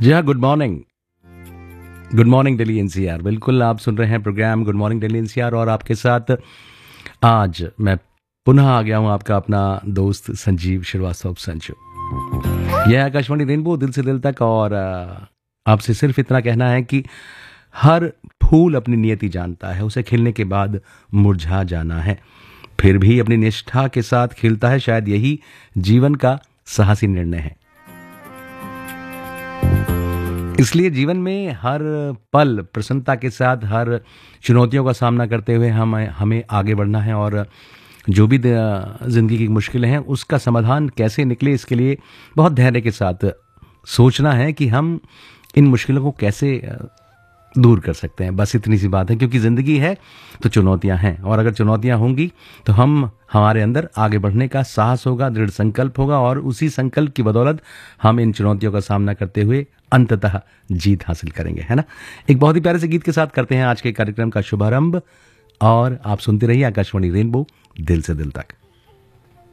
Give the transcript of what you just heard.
जी हाँ, good morning Delhi NCR. बिल्कुल आप सुन रहे हैं programme good morning Delhi NCR और आपके साथ आज मैं पुनः आ गया हूँ, आपका अपना दोस्त संजीव श्रीवास्तव संजू। यह है आकाशवाणी रेनबो दिल से दिल तक और आपसे सिर्फ इतना कहना है कि हर फूल अपनी नियति जानता है, उसे खिलने के बाद मुरझा जाना है, फिर भी अपनी निष्ठा के साथ खिलता है। शायद यही जीवन का साहसी निर्णय है। इसलिए जीवन में हर पल प्रसन्नता के साथ हर चुनौतियों का सामना करते हुए हमें आगे बढ़ना है और जो भी जिंदगी की मुश्किलें हैं उसका समाधान कैसे निकले, इसके लिए बहुत धैर्य के साथ सोचना है कि हम इन मुश्किलों को कैसे दूर कर सकते हैं। बस इतनी सी बात है, क्योंकि जिंदगी है तो चुनौतियां हैं और अगर चुनौतियां होंगी तो हमारे अंदर आगे बढ़ने का साहस होगा, दृढ़ संकल्प होगा और उसी संकल्प की बदौलत हम इन चुनौतियों का सामना करते हुए अंततः जीत हासिल करेंगे, है ना। एक बहुत ही प्यारे से गीत के साथ करते हैं आज के कार्यक्रम का शुभारंभ और आप सुनते रहिए आकाशवाणी रेनबो दिल से दिल तक।